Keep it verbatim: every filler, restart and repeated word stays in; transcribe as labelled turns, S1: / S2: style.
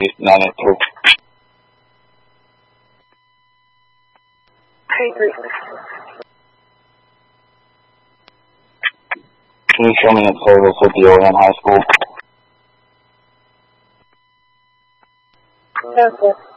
S1: nine eight three.
S2: three three.
S1: Can you show me a service at the Orion High School?
S2: No, sir.